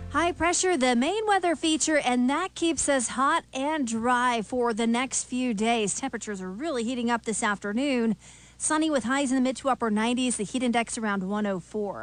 High pressure, the main weather feature, and that keeps us hot and dry for the next few days. Temperatures are really heating up this afternoon. Sunny with highs in the mid to upper 90s, the heat index around 104.